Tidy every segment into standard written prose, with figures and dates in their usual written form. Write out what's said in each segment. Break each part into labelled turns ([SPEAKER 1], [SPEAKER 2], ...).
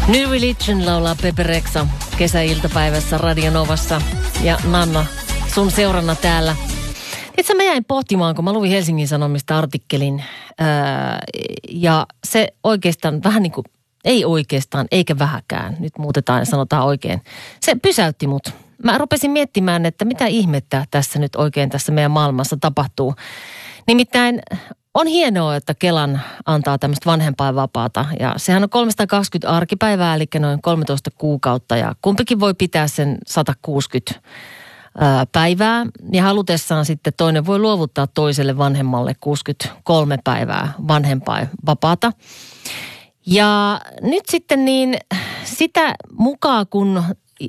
[SPEAKER 1] New Religion laulaa Pepe Rexha kesäiltapäivässä Radio Novassa. Ja Nanna, sun seurana täällä. Itse mä jäin pohtimaan, kun mä luin Helsingin Sanomista artikkelin. Ja se oikeastaan vähän niin kuin, ei oikeastaan eikä vähäkään, nyt muutetaan ja sanotaan oikein. Se pysäytti mut. Mä rupesin miettimään, että mitä ihmettä tässä nyt oikein tässä meidän maailmassa tapahtuu. Nimittäin on hienoa, että Kelan antaa tämmöistä vanhempainvapaata ja sehän on 320 arkipäivää, eli noin 13 kuukautta ja kumpikin voi pitää sen 160 päivää ja halutessaan sitten toinen voi luovuttaa toiselle vanhemmalle 63 päivää vanhempainvapaata. Ja nyt sitten niin sitä mukaan, kun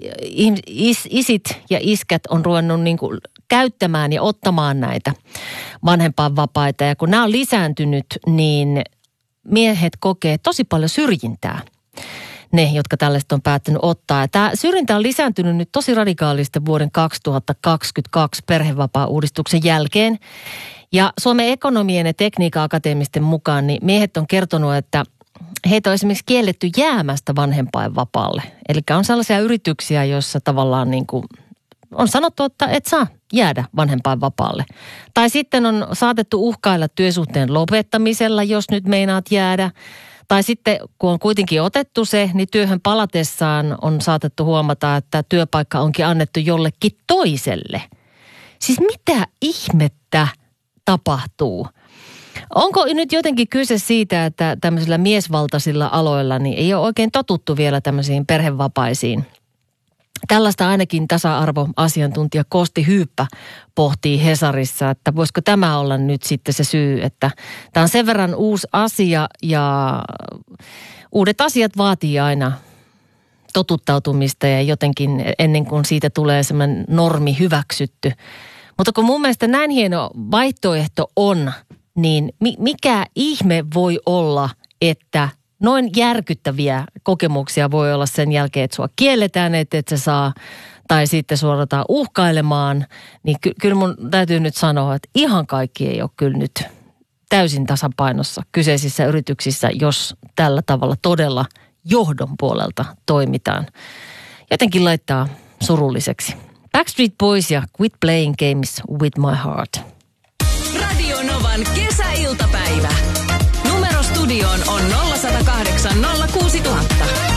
[SPEAKER 1] isit ja iskät on ruvennut niin kuin käyttämään ja ottamaan näitä vanhempainvapaita. Ja kun nämä on lisääntynyt, niin miehet kokee tosi paljon syrjintää. Ne, jotka tällaista on päättänyt ottaa. Ja tämä syrjintä on lisääntynyt nyt tosi radikaalisti vuoden 2022 perhevapaa-uudistuksen jälkeen. Ja Suomen ekonomien ja tekniikan akateemisten mukaan niin miehet on kertonut, että heitä on esimerkiksi kielletty jäämästä vanhempainvapaalle. Eli on sellaisia yrityksiä, joissa tavallaan niin kuin on sanottu, että et saa jäädä vanhempainvapaalle. Tai sitten on saatettu uhkailla työsuhteen lopettamisella, jos nyt meinaat jäädä. Tai sitten, kun on kuitenkin otettu se, niin työhön palatessaan on saatettu huomata, että työpaikka onkin annettu jollekin toiselle. Siis mitä ihmettä tapahtuu? Onko nyt jotenkin kyse siitä, että tämmöisillä miesvaltaisilla aloilla niin ei ole oikein totuttu vielä tämmöisiin perhevapaisiin? Tällaista ainakin tasa-arvoasiantuntija Kosti Hyyppä pohtii Hesarissa, että voisiko tämä olla nyt sitten se syy, että tämä on sen verran uusi asia ja uudet asiat vaatii aina totuttautumista ja jotenkin ennen kuin siitä tulee semmoinen normi hyväksytty. Mutta kun mun mielestä näin hieno vaihtoehto on, niin mikä ihme voi olla, että noin järkyttäviä kokemuksia voi olla sen jälkeen, että sua kielletään, että et sä saa, tai sitten suorataan uhkailemaan. Niin kyllä mun täytyy nyt sanoa, että ihan kaikki ei ole kyllä nyt täysin tasapainossa kyseisissä yrityksissä, jos tällä tavalla todella johdon puolelta toimitaan. Jotenkin laittaa surulliseksi. Backstreet Boys ja Quit Playing Games with My Heart.
[SPEAKER 2] Radio Novan kesäiltapäivä. Numero studioon on 0108 06000.